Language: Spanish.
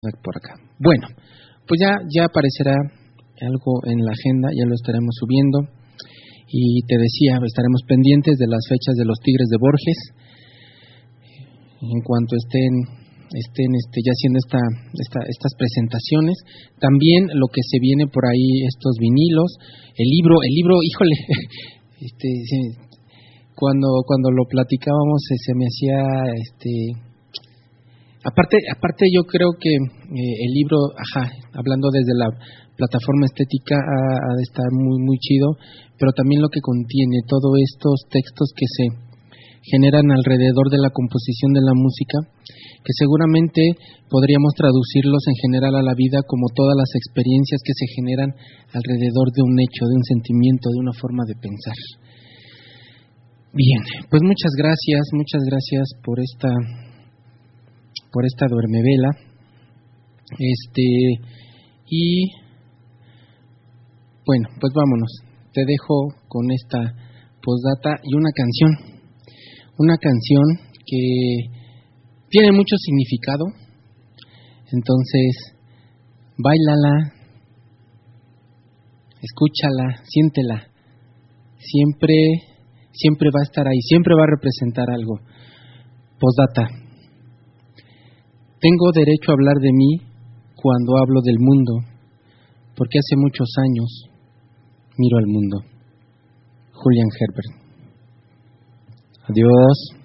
por acá. Bueno, pues ya aparecerá algo en la agenda, ya lo estaremos subiendo. Y te decía, estaremos pendientes de las fechas de los Tigres de Borges. En cuanto estén ya haciendo estas presentaciones. También lo que se viene por ahí, estos vinilos, el libro, híjole, cuando lo platicábamos se me hacía aparte yo creo que el libro, hablando desde la plataforma estética, ha de estar muy muy chido, pero también lo que contiene, todos estos textos que se generan alrededor de la composición de la música, que seguramente podríamos traducirlos en general a la vida como todas las experiencias que se generan alrededor de un hecho, de un sentimiento, de una forma de pensar. Bien, pues muchas gracias por esta duermevela. Y bueno, pues vámonos. Te dejo con esta postdata y una canción que tiene mucho significado. Entonces, báilala, escúchala, siéntela. Siempre va a estar ahí, siempre va a representar algo. Postdata. Tengo derecho a hablar de mí cuando hablo del mundo, porque hace muchos años miro al mundo. Julian Herbert. Adiós.